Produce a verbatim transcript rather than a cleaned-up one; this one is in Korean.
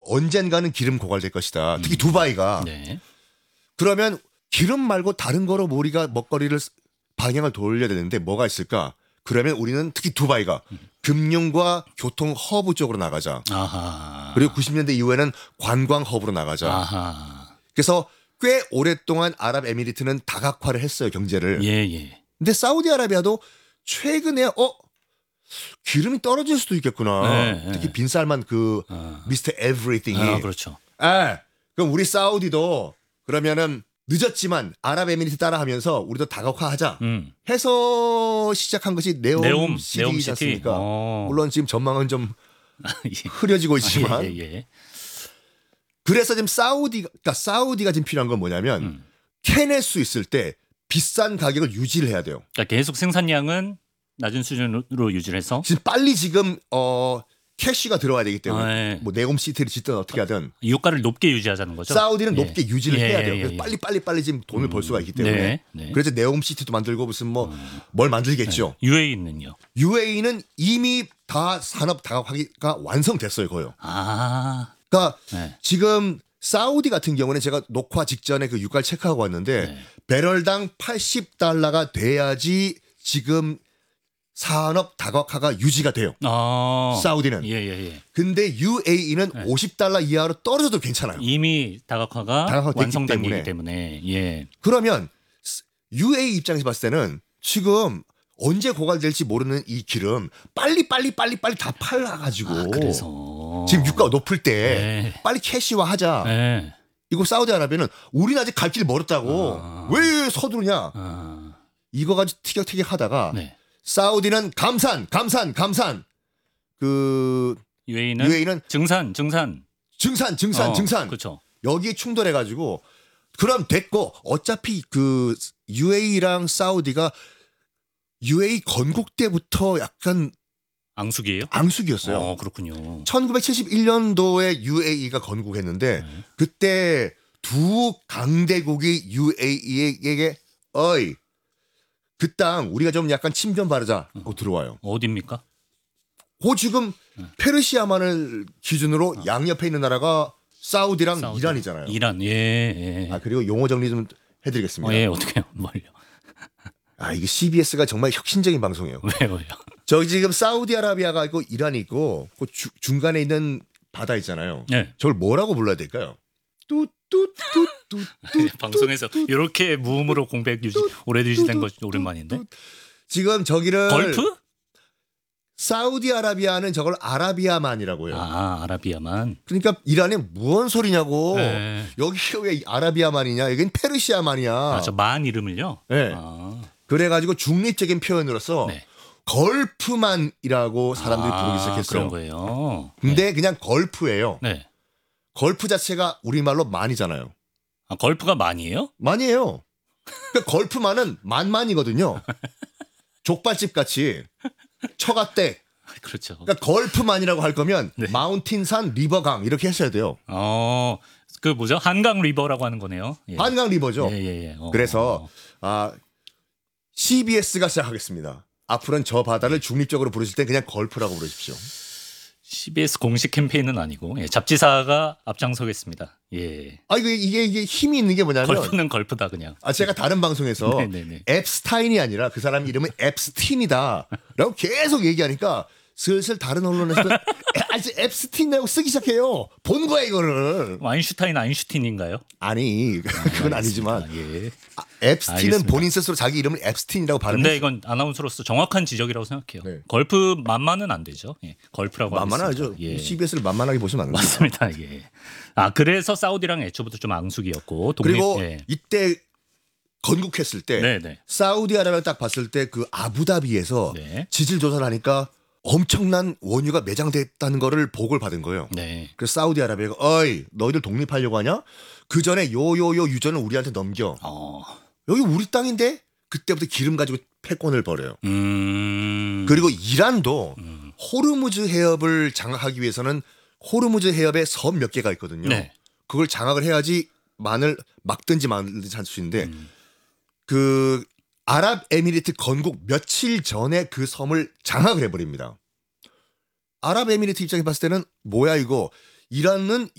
언젠가는 기름 고갈될 것이다. 특히 음. 두바이가. 네. 그러면 기름 말고 다른 거로 우리가 먹거리를 방향을 돌려야 되는데 뭐가 있을까? 그러면 우리는 특히 두바이가 음. 금융과 교통 허브 쪽으로 나가자. 아하. 그리고 구십 년대 이후에는 관광 허브로 나가자. 아하. 그래서 꽤 오랫동안 아랍에미리트는 다각화를 했어요, 경제를. 예, 예. 근데 사우디아라비아도 최근에 어 기름이 떨어질 수도 있겠구나. 네, 특히 네. 빈살만 그 아. 미스터 에브리띵이. 아, 그렇죠. 아, 그럼 우리 사우디도 그러면은 늦었지만 아랍에미리트 따라하면서 우리도 다각화하자 음. 해서 시작한 것이 네옴, 네옴, 시티이지 네옴 시티. 않습니까? 어. 물론 지금 전망은 좀 예. 흐려지고 있지만 예, 예, 예. 그래서 지금 사우디가 그러니까 사우디가 지금 필요한 건 뭐냐면 음. 캐낼 수 있을 때 비싼 가격을 유지를 해야 돼요. 그러니까 계속 생산량은 낮은 수준으로 유지를 해서 지금 빨리 지금 어 캐시가 들어와야 되기 때문에 아, 예. 뭐 네옴 시티를 짓든 어떻게 하든 유가를 높게 유지하자는 거죠. 사우디는 예. 높게 유지를 예, 해야 돼요. 예, 그래서 예. 빨리 빨리 빨리 지금 돈을 벌 수가 있기 때문에 네, 네. 그래서 네옴 시티도 만들고 무슨 뭐 뭘 만들겠죠. 유에이는요. 유에이는 이미 다 산업 다각화가 완성됐어요, 거요. 아, 그러니까 네. 지금 사우디 같은 경우는 제가 녹화 직전에 그 유가를 체크하고 왔는데 네. 배럴당 팔십 달러가 돼야지 지금 산업 다각화가 유지가 돼요. 어. 사우디는. 예, 예, 예. 근데 유에이는 네. 오십 달러 이하로 떨어져도 괜찮아요. 이미 다각화가 다각화가 됐기 완성된 때문에. 거기 때문에 예. 그러면 유에이 입장에서 봤을 때는 지금 언제 고갈될지 모르는 이 기름 빨리 빨리 빨리 빨리 다 팔아가지고 아, 그래서 지금 유가가 높을 때 네. 빨리 캐시화하자. 네. 이거 이거 사우디아라비아는 우리는 아직 갈 길 멀었다고 아. 왜 서두르냐 아, 이거 가지고 티격태격 하다가 네. 사우디는 감산 감산 감산 그 유에이는 유에이는 증산, 증산. 증산 증산 어, 증산 그렇죠. 여기에 충돌해가지고 그럼 됐고 어차피 그 유에이랑 사우디가 유에이 건국 때부터 약간 앙숙이에요? 앙숙이었어요. 어, 그렇군요. 천구백칠십일 년도에 유에이가 건국했는데 네. 그때 두 강대국이 유에이에게 어이 그 땅 우리가 좀 약간 침좀 바르자 하고 들어와요. 어디입니까? 그 지금 페르시아만을 기준으로 양옆에 있는 나라가 사우디랑 사우디. 이란이잖아요. 이란. 예. 예. 아 그리고 용어 정리 좀 해드리겠습니다. 어, 예, 어떻게요? 뭘요? 아 이게 씨비에스가 정말 혁신적인 방송이에요. 왜요? 저기 지금 사우디아라비아가 있고 이란이 있고 그 주, 중간에 있는 바다 있잖아요. 네. 저걸 뭐라고 불러야 될까요? 뚜뚜뚜뚜뚜 방송에서 이렇게 무음으로 공백 유지 오래 유지된 거 오랜만인데. 지금 저기를 걸프? 사우디아라비아는 저걸 아라비아만이라고 해요. 아, 아라비아만. 그러니까 이란에 무슨 소리냐고. 네. 여기가 왜 아라비아만이냐? 여긴 페르시아만이야. 아, 저 만 이름을요? 네. 아, 그래가지고 중립적인 표현으로서 네. 걸프만이라고 사람들이 부르기 시작했어요. 그런 거예요. 근데 그냥 걸프예요. 네. 걸프 자체가 우리말로 만이잖아요. 아, 걸프가 만이에요? 만이에요. 그러니까 걸프만은 만만이거든요. 족발집 같이 처갓댁. 그렇죠. 그러니까 걸프만이라고 할 거면 네. 마운틴산 리버강 이렇게 했어야 돼요. 어, 그 뭐죠? 한강 리버라고 하는 거네요. 예. 한강 리버죠. 예, 예, 예. 어, 그래서 어. 아, 씨비에스가 시작하겠습니다. 앞으로는 저 바다를 중립적으로 부르실 땐 그냥 걸프라고 부르십시오. 씨비에스 공식 캠페인은 아니고 예, 잡지사가 앞장서겠습니다. 예. 아 이게 이게 이게 힘이 있는 게 뭐냐면 걸프는 걸프다 그냥. 아 제가 다른 방송에서 네네네. 앱스타인이 아니라 그 사람 이름은 앱스틴이다라고 계속 얘기하니까 슬슬 다른 언론에서도 아직 앱스틴이라고 쓰기 시작해요. 본 거야 이거를. 아인슈타인 아인슈틴인가요? 아니 그건 아니지만 예. 아, 앱스틴은 알겠습니다. 본인 스스로 자기 이름을 앱스틴이라고 근데 발음해요. 이건 아나운서로서 정확한 지적이라고 생각해요. 네. 걸프 만만은 안 되죠. 예. 걸프라고 만만하죠. 하겠습니다. 예. 씨비에스를 만만하게 보시면 안 됩니다. 맞습니다. 예. 아 그래서 사우디랑 애초부터 좀 앙숙이었고 독립. 그리고 예. 이때 건국했을 때 네네. 사우디아라비아 딱 봤을 때 그 아부다비에서 네. 지질 조사를 하니까 엄청난 원유가 매장됐다는 거를 보고를 받은 거예요. 네. 그래서 사우디아라비아가 어이 너희들 독립하려고 하냐? 그 전에 요요요 유전을 우리한테 넘겨. 어. 여기 우리 땅인데 그때부터 기름 가지고 패권을 벌여요. 음. 그리고 이란도 음. 호르무즈 해협을 장악하기 위해서는 호르무즈 해협에 섬 몇 개가 있거든요. 네. 그걸 장악을 해야지 만을 막든지 말든지 할 수 있는데 음. 그 아랍에미리트 건국 며칠 전에 그 섬을 장악을 해버립니다. 아랍에미리트 입장에 봤을 때는 뭐야 이거 이란은